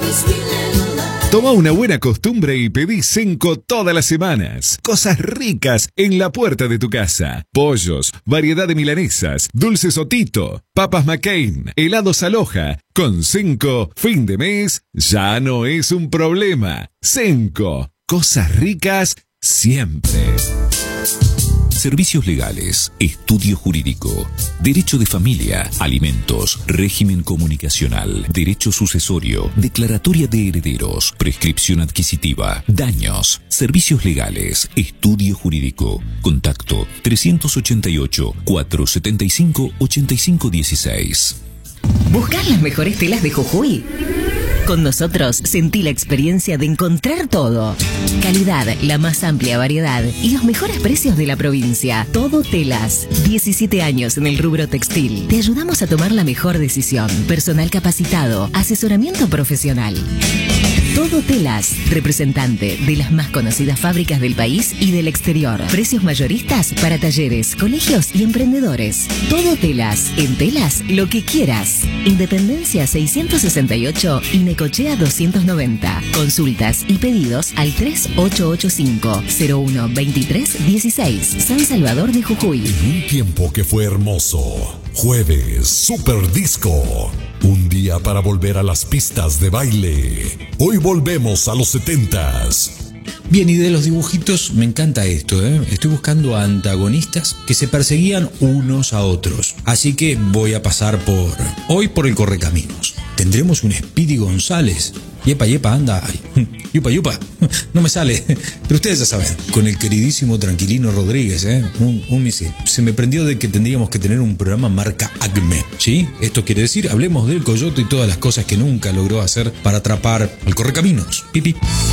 Toma una buena costumbre y pedí Cenco todas las semanas. Cosas ricas en la puerta de tu casa. Pollos, variedad de milanesas, dulces Otito, papas McCain, helados Aloha. Con Cenco, fin de mes ya no es un problema. Cenco, cosas ricas siempre. Servicios legales, estudio jurídico, derecho de familia, alimentos, régimen comunicacional, derecho sucesorio, declaratoria de herederos, prescripción adquisitiva, daños, servicios legales, estudio jurídico. Contacto 388-475-8516. ¿Buscar las mejores telas de Jujuy? Con nosotros sentí la experiencia de encontrar todo. Calidad, la más amplia variedad y los mejores precios de la provincia. Todo Telas. 17 años en el rubro textil. Te ayudamos a tomar la mejor decisión. Personal capacitado. Asesoramiento profesional. Todo Telas. Representante de las más conocidas fábricas del país y del exterior. Precios mayoristas para talleres, colegios y emprendedores. Todo Telas. En telas, lo que quieras. Independencia 668 y Necochea 290. Consultas y pedidos al 3885-012316. San Salvador de Jujuy. En un tiempo que fue hermoso. Jueves, Super Disco. Un día para volver a las pistas de baile. Hoy volvemos a los 70s. Bien, y de los dibujitos me encanta esto, ¿eh? Estoy buscando antagonistas que se perseguían unos a otros. Así que voy a pasar hoy por el Correcaminos. Tendremos un Speedy González. Yepa, yepa, anda. Yupa, yupa. No me sale. Pero ustedes ya saben. Con el queridísimo Tranquilino Rodríguez, un misil. Se me prendió de que tendríamos que tener un programa marca Acme. ¿Sí? Esto quiere decir, hablemos del coyote y todas las cosas que nunca logró hacer para atrapar al Correcaminos. Pipi.